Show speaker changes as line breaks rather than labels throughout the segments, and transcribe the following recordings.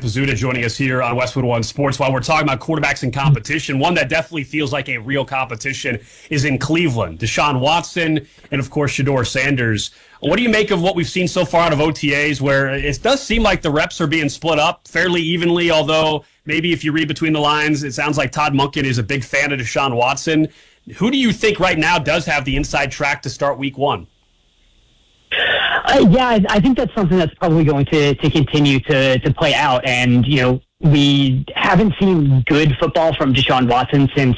Pizzuta joining us here on Westwood One Sports. While we're talking about quarterbacks in competition, one that definitely feels like a real competition is in Cleveland. Deshaun Watson and, of course, Shedeur Sanders. What do you make of what we've seen so far out of OTAs, where it does seem like the reps are being split up fairly evenly, although maybe if you read between the lines, it sounds like Todd Monken is a big fan of Deshaun Watson. Who do you think right now does have the inside track to start week one?
I think that's something that's probably going to continue to play out. And, we haven't seen good football from Deshaun Watson since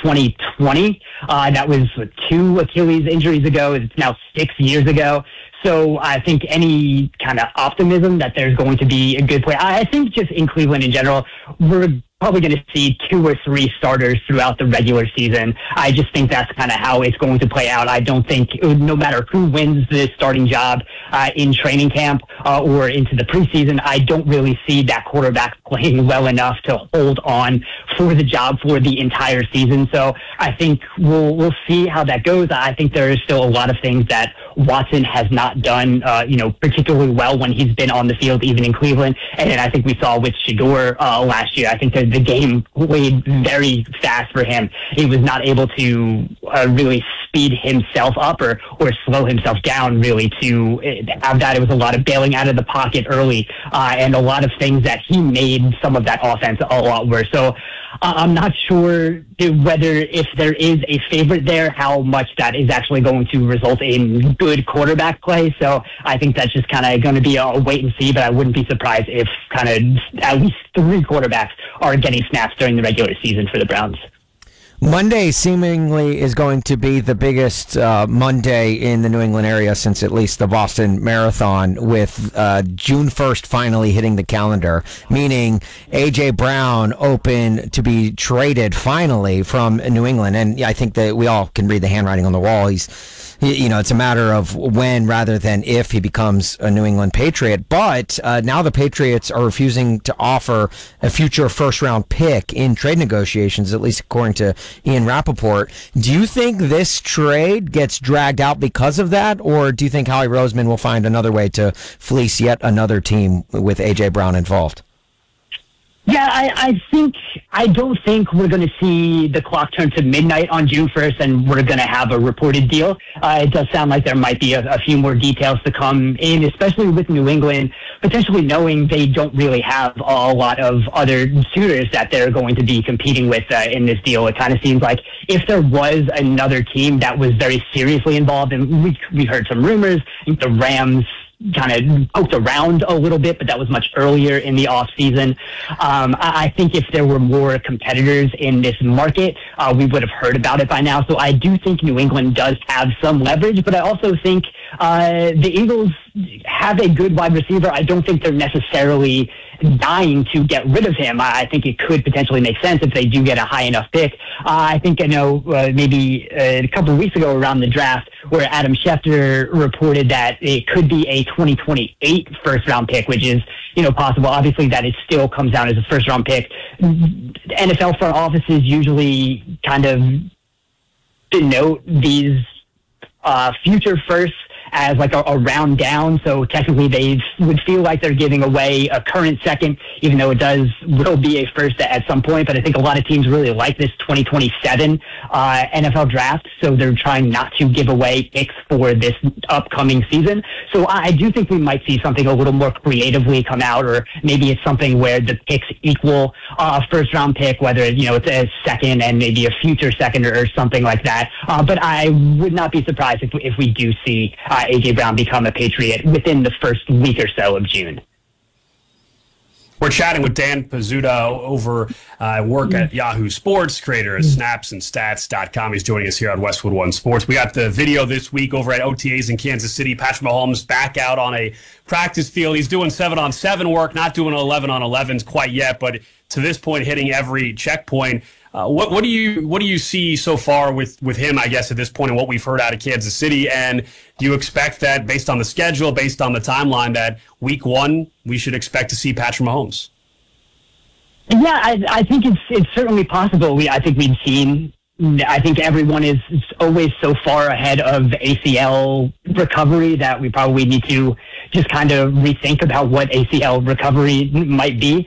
2020. That was 2 Achilles injuries ago. It's now 6 years ago. So I think any kind of optimism that there's going to be a good play, I think just in Cleveland in general, we're probably going to see 2 or 3 starters throughout the regular season. I just think that's kind of how it's going to play out. I don't think, no matter who wins the starting job in training camp or into the preseason, I don't really see that quarterback playing well enough to hold on for the job for the entire season. So I think we'll see how that goes. I think there is still a lot of things that Watson has not done, particularly well when he's been on the field, even in Cleveland. And then I think we saw with Shedeur last year, I think that the game played very fast for him. He was not able to really speed himself up or slow himself down really to have that. It was a lot of bailing out of the pocket early and a lot of things that he made some of that offense a lot worse. So I'm not sure whether if there is a favorite there, how much that is actually going to result in good quarterback play. So I think that's just kind of going to be a wait and see, but I wouldn't be surprised if kind of at least 3 quarterbacks are getting snaps during the regular season for the Browns.
Monday seemingly is going to be the biggest Monday in the New England area since at least the Boston Marathon, with June 1st finally hitting the calendar, meaning A.J. Brown open to be traded finally from New England. And I think that we all can read the handwriting on the wall. It's a matter of when rather than if he becomes a New England Patriot. But now the Patriots are refusing to offer a future first-round pick in trade negotiations, at least according to Ian Rappaport. Do you think this trade gets dragged out because of that, or do you think Howie Roseman will find another way to fleece yet another team with A.J. Brown involved?
Yeah, I don't think we're going to see the clock turn to midnight on June 1st and we're going to have a reported deal. It does sound like there might be a few more details to come in, especially with New England, potentially knowing they don't really have a lot of other suitors that they're going to be competing with in this deal. It kind of seems like if there was another team that was very seriously involved, and we heard some rumors, I think the Rams kind of poked around a little bit, but that was much earlier in the off season. I think if there were more competitors in this market, we would have heard about it by now. So I do think New England does have some leverage, but I also think the Eagles have a good wide receiver. I don't think they're necessarily dying to get rid of him. I think it could potentially make sense if they do get a high enough pick. I think maybe a couple of weeks ago around the draft, where Adam Schefter reported that it could be a 2028 first-round pick, which is possible. Obviously, that it still comes down as a first-round pick. NFL front offices usually kind of denote these future firsts as like a round down, so technically they would feel like they're giving away a current second, even though it will be a first at some point. But I think a lot of teams really like this 2027 NFL draft, so they're trying not to give away picks for this upcoming season. So I do think we might see something a little more creatively come out, or maybe it's something where the picks equal a first round pick, whether it's a second and maybe a future second or something like that. But I would not be surprised if we do see A.J. Brown become a Patriot within the first week or so of June.
We're chatting with Dan Pizzuta over work at Yahoo Sports, creator of snapsandstats.com. He's joining us here on Westwood One Sports. We got the video this week over at OTAs in Kansas City. Patrick Mahomes back out on a practice field. He's doing 7-on-7 work, not doing 11-on-11s quite yet, but to this point, hitting every checkpoint. What do you see so far with him, I guess, at this point, and what we've heard out of Kansas City? And do you expect that, based on the schedule, based on the timeline, that week one we should expect to see Patrick Mahomes?
Yeah, I think it's certainly possible. I think everyone is always so far ahead of ACL recovery that we probably need to just kind of rethink about what ACL recovery might be.